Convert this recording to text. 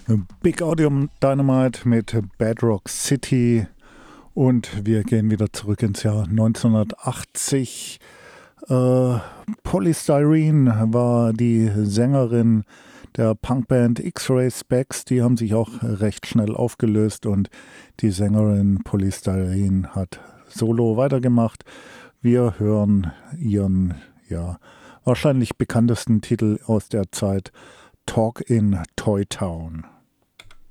Big Audio Dynamite mit Bedrock City und wir gehen wieder zurück ins Jahr 1980. Polystyrene war die Sängerin der Punkband X-Ray Spex. Die haben sich auch recht schnell aufgelöst und die Sängerin Polystyrene hat solo weitergemacht. Wir hören ihren wahrscheinlich bekanntesten Titel aus der Zeit, Talk in Toy Town.